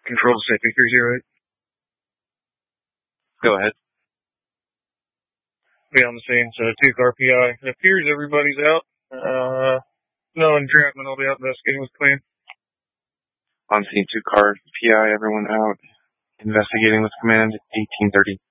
Control to St. Vincent's here, right? Go ahead. Be on the scene, so 2-car PI. It appears everybody's out. No entrapment. I'll be out investigating with Clan. On scene, 2-car PI, everyone out. Investigating with command, 1830.